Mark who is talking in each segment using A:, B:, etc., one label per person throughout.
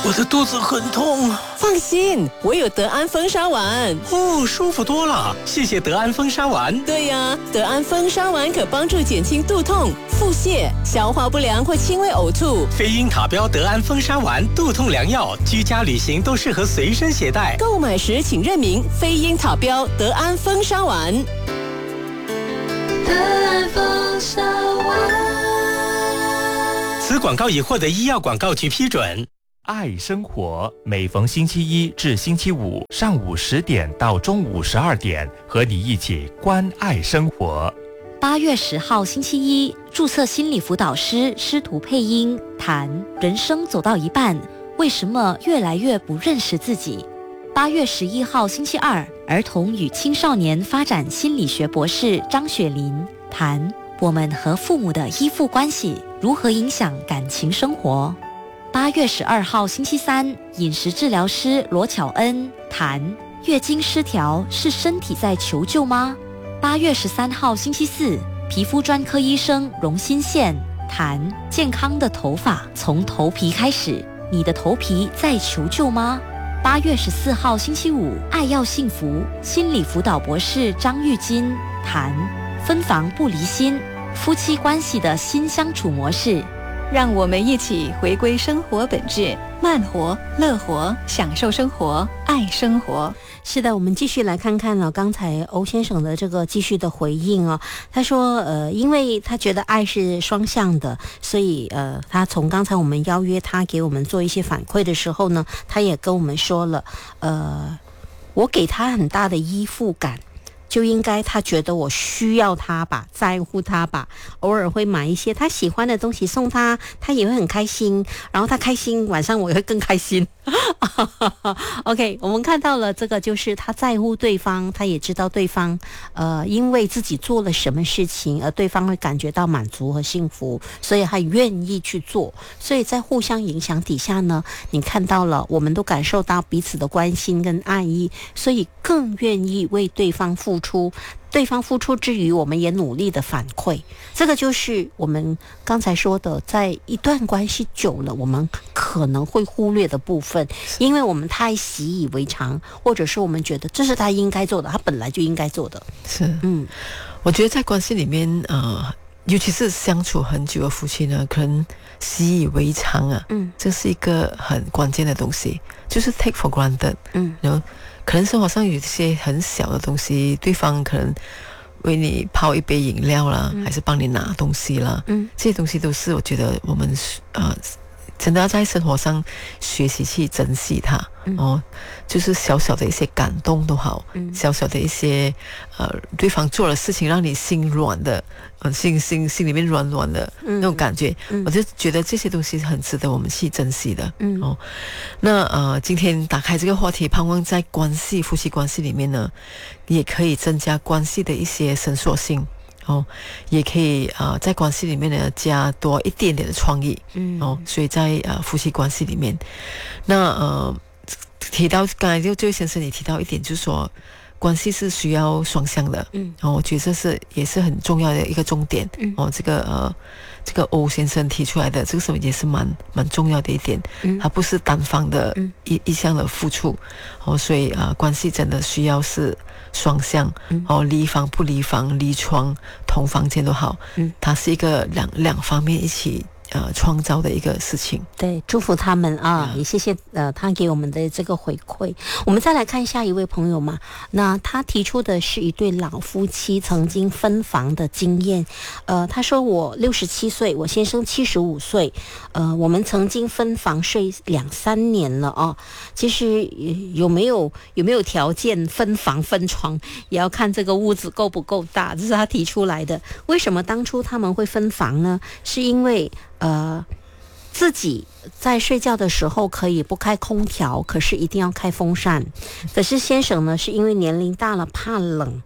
A: 我的肚子很痛。
B: 放心，我有德安风沙丸。
A: 哦，舒服多了，谢谢德安风沙丸。
B: 对呀，德安风沙丸可帮助减轻肚痛、腹泻、消化不良或轻微呕吐。
A: 非英塔标德安风沙丸，肚痛良药，居家旅行都适合随身携带。
B: 购买时请认明非英塔标德安风沙丸。
C: 德安风沙丸。
A: 此广告已获得医药广告局批准。
D: 爱生活，每逢星期一至星期五上午10点到中午12点，和你一起关爱生活。
E: 8月10号星期一，注册心理辅导师师徒配音谈人生走到一半，为什么越来越不认识自己。8月11号星期二，儿童与青少年发展心理学博士张雪琳谈我们和父母的依附关系如何影响感情生活。8月12号星期三，饮食治疗师罗巧恩谈月经失调是身体在求救吗？8月13号星期四，皮肤专科医生荣新宪谈健康的头发从头皮开始，你的头皮在求救吗？8月14号星期五，爱要幸福心理辅导博士张玉金谈分房不离心，夫妻关系的新相处模式。
F: 让我们一起回归生活本质，慢活、乐活，享受生活，爱生活。
G: 是的，我们继续来看看了刚才欧先生的这个继续的回应哦。他说因为他觉得爱是双向的，所以他从刚才我们邀约他给我们做一些反馈的时候呢，他也跟我们说了我给他很大的依附感，就应该他觉得我需要他吧，在乎他吧，偶尔会买一些他喜欢的东西送他，他也会很开心，然后他开心，晚上我也会更开心。OK， 我们看到了这个就是他在乎对方，他也知道对方因为自己做了什么事情而对方会感觉到满足和幸福，所以他愿意去做，所以在互相影响底下呢，你看到了我们都感受到彼此的关心跟爱意，所以更愿意为对方付出，对方付出之余我们也努力的反馈。这个就是我们刚才说的，在一段关系久了我们可能会忽略的部分，因为我们太习以为常，或者是我们觉得这是他应该做的，他本来就应该做的。
H: 是，我觉得在关系里面尤其是相处很久的夫妻呢，可能习以为常啊，这是一个很关键的东西，就是 take for granted。然后可能生活上有一些很小的东西，对方可能为你泡一杯饮料啦，还是帮你拿东西啦，这些东西都是我觉得我们真的要在生活上学习去珍惜它。就是小小的一些感动都好，小小的一些对方做了事情让你心软的，心里面软软的那种感觉，我就觉得这些东西很值得我们去珍惜的。那今天打开这个话题，盼望在夫妻关系里面呢，也可以增加关系的一些伸缩性。也可以在关系里面呢加多一点点的创意。所以在夫妻关系里面，那提到刚才这位先生也提到一点，就是说关系是需要双向的。我觉得这也是很重要的一个重点。这个欧先生提出来的这个什么也是蛮重要的一点，它不是单方的一项的付出。所以关系真的需要是双向。离房不离房，离床同房间都好，它是一个两方面一起创造的一个事情。
G: 对，祝福他们啊，也谢谢他给我们的这个回馈。我们再来看下一位朋友嘛，那他提出的是一对老夫妻曾经分房的经验。他说我67岁，我先生75岁，我们曾经分房睡2-3年了哦。其实有没有条件分房分床，也要看这个屋子够不够大，这是他提出来的。为什么当初他们会分房呢？是因为自己在睡觉的时候可以不开空调，可是一定要开风扇。可是先生呢，是因为年龄大了怕冷，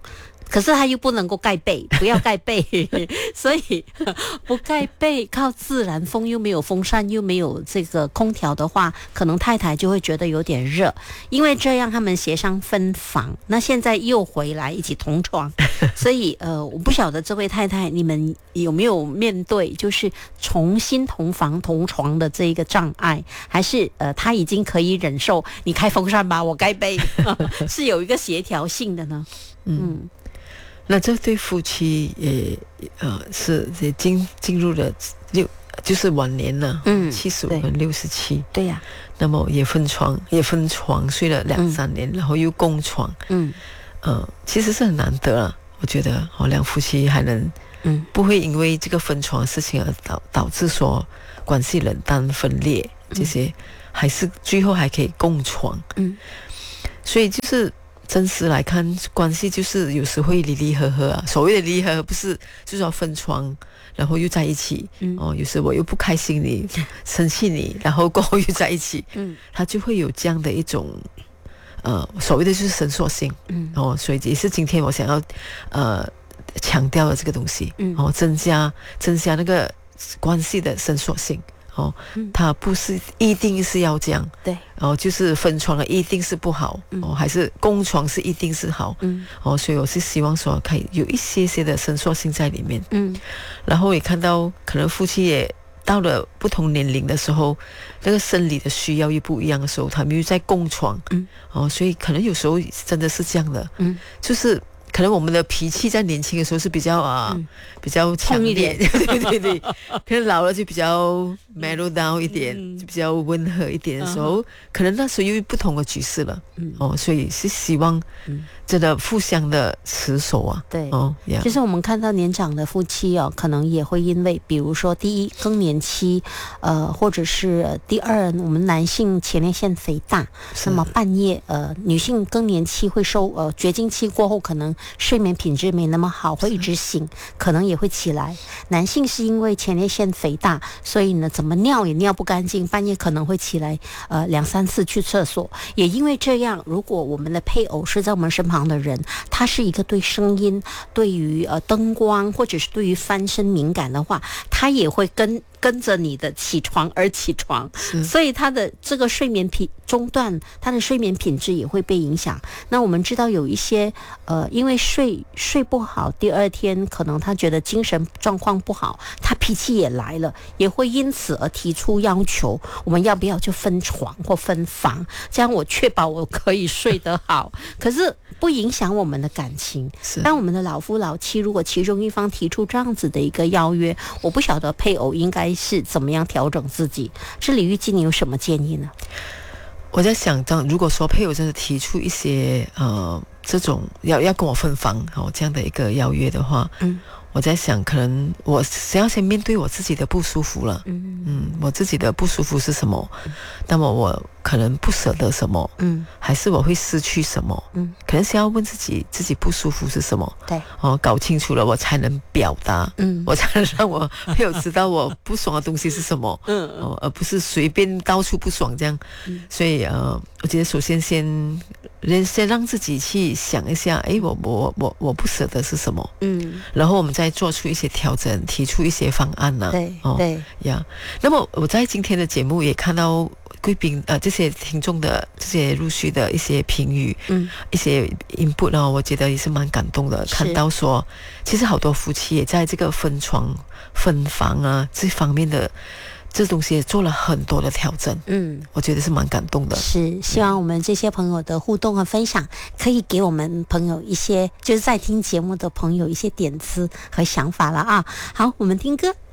G: 可是他又不能够盖被，不要盖被，所以不盖被，靠自然风，又没有风扇，又没有这个空调的话，可能太太就会觉得有点热，因为这样他们协商分房，那现在又回来一起同床，所以我不晓得这位太太你们有没有面对就是重新同房同床的这一个障碍，还是他已经可以忍受你开风扇吧，我盖被，是有一个协调性的呢？
H: 那这对夫妻也是也进入了就是晚年了，75跟67，
G: 对呀，
H: 那么也分床睡了2-3年，然后又共床，其实是很难得啊，我觉得两夫妻还能不会因为这个分床的事情而导致说关系冷淡分裂，这些还是最后还可以共床，所以就是真实来看，关系就是有时会离离合合啊。所谓的离离合合，不是就是要分床，然后又在一起。有时我又不开心你，生气你，然后过后又在一起。他就会有这样的一种所谓的就是伸缩性。所以也是今天我想要强调的这个东西。增加那个关系的伸缩性。它不是一定是要这样，
G: 对，
H: 就是分床了一定是不好，还是共床是一定是好，所以我是希望说可以有一些的伸缩性在里面，然后也看到可能夫妻也到了不同年龄的时候，那个生理的需要又不一样的时候，他们又在共床，所以可能有时候真的是这样的，就是可能我们的脾气在年轻的时候是比较强烈，对，可能老了就比较 mellow down 一点，就比较温和一点的时候，可能那时候又不同的局势了，所以是希望真的互相的持守啊，
G: 对，就是我们看到年长的夫妻可能也会因为比如说第一更年期，或者是第二我们男性前列腺肥大，那么半夜女性更年期会绝经期过后可能睡眠品质没那么好，会一直醒，可能也会起来。男性是因为前列腺肥大，所以呢怎么尿也尿不干净，半夜可能会起来2-3次去厕所。也因为这样，如果我们的配偶是在我们身旁的人，他是一个对声音、对于灯光或者是对于翻身敏感的话，他也会跟着你的起床而起床，所以他的这个睡眠中断，他的睡眠品质也会被影响。那我们知道有一些因为睡不好，第二天可能他觉得精神状况不好，他脾气也来了，也会因此而提出要求，我们要不要就分床或分房，这样我确保我可以睡得好，可是不影响我们的感情。当我们的老夫老妻如果其中一方提出这样子的一个邀约，我不晓得配偶应该是怎么样调整自己。这李玉金你有什么建议呢？
H: 我在想，如果说配偶真的提出一些这种要跟我分房这样的一个邀约的话，我在想可能我要先面对我自己的不舒服了，我自己的不舒服是什么，那么我可能不舍得什么，还是我会失去什么，可能先要问自己不舒服是什么，
G: 对，
H: 搞清楚了我才能表达，我才能让我配偶知道我不爽的东西是什么，而不是随便到处不爽这样，所以我觉得首先先让自己去想一下，我不舍得是什么，然后我们再做出一些调整，提出一些方案呢，
G: 对
H: 呀。那么我在今天的节目也看到贵宾这些听众的这些陆续的一些评语，一些 input 呢，我觉得也是蛮感动的。看到说，其实好多夫妻也在这个分床、分房啊这方面的这东西也做了很多的调整，我觉得是蛮感动的。
G: 是，希望我们这些朋友的互动和分享，可以给我们朋友一些，就是在听节目的朋友一些点子和想法了啊。好，我们听歌。